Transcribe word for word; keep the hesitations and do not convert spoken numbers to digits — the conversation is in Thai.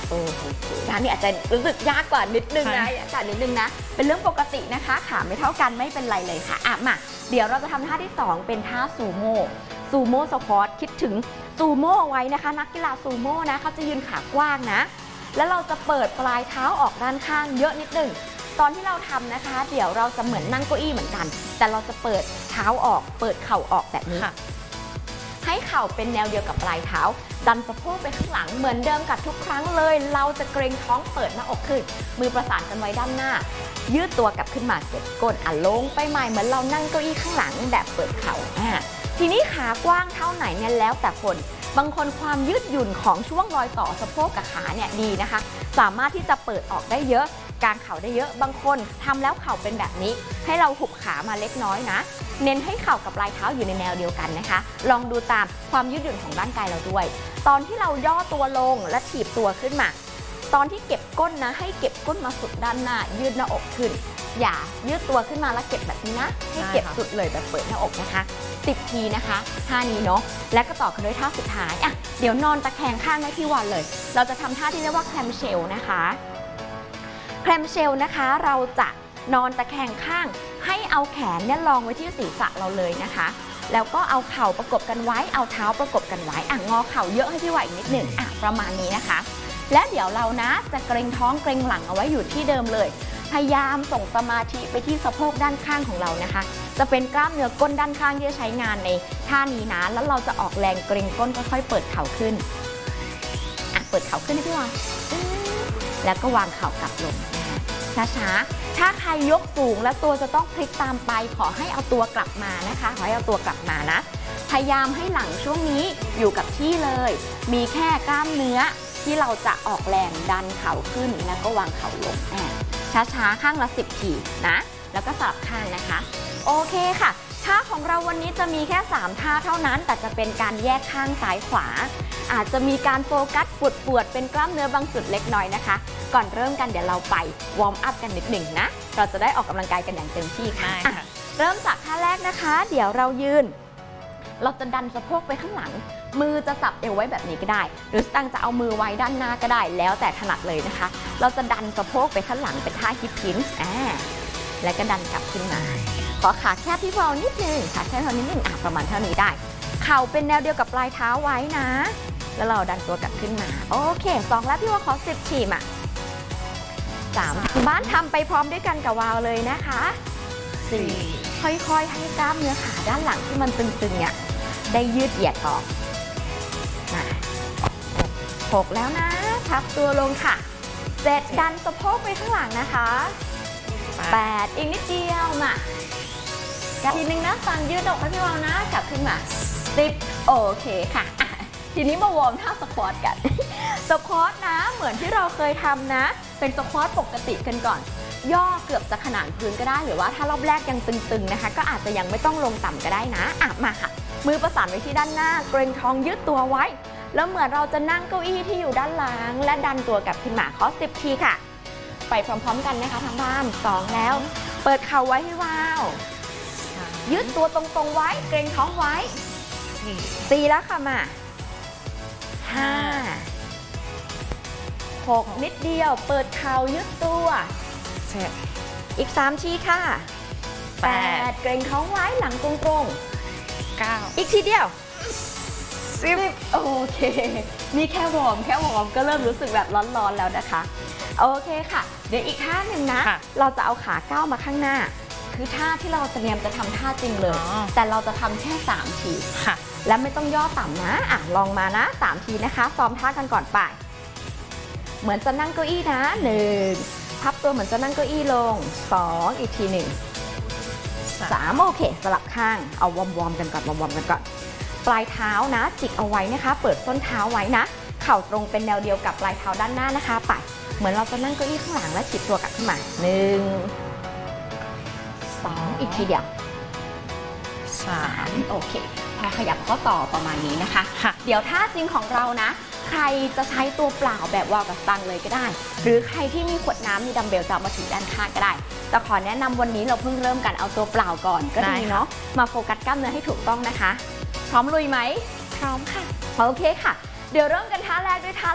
โอ้โหท่านี้อาจจะรู้สึกยากกว่านิดนึงนะยากกว่านิดนึงนะเป็นเรื่องปกตินะคะขาไม่เท่ากันไม่เป็นไรเลยค่ะอ่ะมาเดี๋ยวเราจะทำท่าที่สองเป็นท่าซูโม่ซูโม่สควอตคิดถึงซูโม่ไว้นะคะนักกีฬาซูโม่นะเขาจะยืนขากว้างนะแล้วเราจะเปิดปลายเท้าออกด้านข้างเยอะนิดนึงตอนที่เราทำนะคะเดี๋ยวเราจะเหมือนนั่งเก้าอี้เหมือนกันแต่เราจะเปิดเท้าออกเปิดเข่าออกแบบนี้ให้เข่าเป็นแนวเดียวกับปลายเท้าดันสะโพกไปข้างหลังเหมือนเดิมกับทุกครั้งเลยเราจะเกรงท้องเปิดหน้าอกขึ้นมือประสานกันไว้ด้านหน้ายืดตัวกลับขึ้นมาเก็บก้นอ่ะลงไปใหม่เหมือนเรานั่งเก้าอี้ข้างหลังแบบเปิดเข่าอ่ะทีนี้ขากว้างเท่าไหนเนี่ยแล้วแต่คนบางคนความยืดหยุ่นของช่วงรอยต่อสะโพกกับขาเนี่ยดีนะคะสามารถที่จะเปิดออกได้เยอะกางเข่าได้เยอะบางคนทำแล้วเข่าเป็นแบบนี้ให้เราหุบขามาเล็กน้อยนะเน้นให้เข่ากับปลายเท้าอยู่ในแนวเดียวกันนะคะลองดูตามความยืดหยุ่นของร่างกายเราด้วยตอนที่เราย่อตัวลงและถีบตัวขึ้นมาตอนที่เก็บก้นนะให้เก็บก้นมาสุดด้านหน้ายืดหน้าอกขึ้นอย่ายืดตัวขึ้นมาแล้วเก็บแบบนี้นะให้เก็บสุดเลยแบบเปิดหน้าอกนะคะสิบทีนะคะท่านี้เนาะและก็ต่อกันด้วยท่าสุดท้ายอ่ะเดี๋ยวนอนตะแคงข้างให้พี่วันเลยเราจะทำท่าที่เรียกว่าแคลมเชลนะคะแคลมเชลนะคะเราจะนอนตะแคงข้างให้เอาแขนเนี่ยรองไว้ที่ศีรษะเราเลยนะคะแล้วก็เอาเข่าประกบกันไว้เอาเท้าประกบกันไว้อ่ะงอเข่าเยอะให้พี่วันอีกนิดหนึ่งอ่ะประมาณนี้นะคะและเดี๋ยวเรานะจะเกรงท้องเกรงหลังเอาไว้อยู่ที่เดิมเลยพยายามส่งสมาธิไปที่สะโพกด้านข้างของเรานะคะจะเป็นกล้ามเนื้อก้นด้านข้างที่จะใช้งานในท่านี้นะแล้วเราจะออกแรงเกรงก้นค่อยๆเปิดเข่าขึ้นอ่ะเปิดเข่าขึ้นให้พี่วางแล้วก็วางเข่ากลับลงช้าๆถ้าใครยกสูงแล้วตัวจะต้องพลิกตามไปขอให้เอาตัวกลับมานะคะขอให้เอาตัวกลับมานะพยายามให้หลังช่วงนี้อยู่กับที่เลยมีแค่กล้ามเนื้อที่เราจะออกแรงดันเข่าขึ้นแล้วก็วางเข่าลงช้าๆข้างละสิบทีนะแล้วก็สลับข้างนะคะโอเคค่ะท่าของเราวันนี้จะมีแค่สามท่าเท่านั้นแต่จะเป็นการแยกข้างซ้ายขวาอาจจะมีการโฟกัสปวดๆเป็นกล้ามเนื้อบางจุดเล็กน้อยนะคะก่อนเริ่มกันเดี๋ยวเราไปวอร์มอัพกันนิดหนึ่งนะเราจะได้ออกกำลังกายกันอย่างเต็มที่ค่ะเริ่มจากท่าแรกนะคะเดี๋ยวเรายืนเราจะดันสะโพกไปข้างหลังมือจะจับเอวไว้แบบนี้ก็ได้หรือตั้งจะเอามือไว้ด้านหน้าก็ได้แล้วแต่ถนัดเลยนะคะเราจะดันสะโพกไปข้างหลังเป็นท่าฮิปพินช์อ่าแล้วก็ดันกลับขึ้นมาขอขาแคบพี่พอลนิดนึงขาแคบพอนิดนึงอ่ะประมาณเท่านี้ได้เข่าเป็นแนวเดียวกับปลายเท้าไว้นะแล้วเราดันตัวกลับขึ้นมาโอเคสองแล้วพี่ว่าขอสิบทีมอ่ะสามบ้านทำไปพร้อมด้วยกันกับวาวเลยนะคะสี่ค่อยๆให้กล้ามเนื้อขาด้านหลังที่มันตึงๆเนี่ยได้ยืดเหยียดออกมาหกแล้วนะพับตัวลงค่ะเจ็ดดันสะโพกไปข้างหลังนะคะแปดอีกนิดเดียวมาทีนึงนะสั่งยืดอกให้พี่วาวนะกลับขึ้นมาสิบโอเคค่ะทีนี้มาวอร์มท่าสควอตกันสควอตนะเหมือนที่เราเคยทำนะเป็นสควอตปกติกันก่อนย่อเกือบจะขนานพื้นก็ได้หรือว่าถ้ารอบแรกยังตึงๆนะคะก็อาจจะยังไม่ต้องลงต่ำก็ได้นะอ่ะมาค่ะมือประสานไว้ที่ด้านหน้าเกรงท้องยืดตัวไว้แล้วเหมือนเราจะนั่งเก้าอี้ที่อยู่ด้านหลังและดันตัวกลับขึ้นมาขอสิบทีค่ะไปพร้อมๆกันนะคะทางบ้านสองแล้วเปิดเข่าไว้ให้วาวยืดตัวตรงๆไว้เกรงท้องไว้สี่แล้วค่ะมาห้าหกนิดเดียวเปิดเข่ายืดตัวเจ็ดอีกสามทีค่ะแปดเกรงท้องไว้หลังตรงๆเก้าอีกทีเดียวสิบโอเคนี่แค่วอร์มแค่วอร์มก็เริ่มรู้สึกแบบร้อนๆแล้วนะคะโอเคค่ะเดี๋ยวอีกท่าหนึ่งนะเราจะเอาขาก้าวมาข้างหน้าคือท่าที่เราเตรียมจะทำท่าจริงเลยแต่เราจะทำแค่สามทีและไม่ต้องย่อต่ำนะอ่ะลองมานะสามทีนะคะซ้อมท่ากันก่อนไปเหมือนจะนั่งเก้าอี้นะหนึ่งพับตัวเหมือนจะนั่งเก้าอี้ลงสองอีกทีหนึ่งสามโอเคสลับข้างเอาวอร์มๆกันก่อนวอร์มๆกันก่อนปลายเท้านะจิกเอาไว้นะคะเปิดส้นเท้าไว้นะเข่าตรงเป็นแนวเดียวกับปลายเท้าด้านหน้านะคะไปเหมือนเราจะนั่งเก้าอี้ข้างหลังและจิกตัวกลับขึ้นมาหนึ่งสองอีกทีเดียวสามโอเคพอขยับข้อต่อประมาณนี้นะคะเดี๋ยวท่าจริงของเรานะใครจะใช้ตัวเปล่าแบบวาวกับสตังเลยก็ได้หรือใครที่มีขวดน้ำมีดัมเบลจะมาถือด้านข้างก็ได้แต่ขอแนะนำวันนี้เราเพิ่งเริ่มกันเอาตัวเปล่าก่อนก็ดีเนาะมาโฟกัสกล้ามเนื้อให้ถูกต้องนะคะพร้อมลุยไหมพร้อมค่ะโอเคค่ะเดี๋ยวเริ่มกันท่าแรกด้วยท่า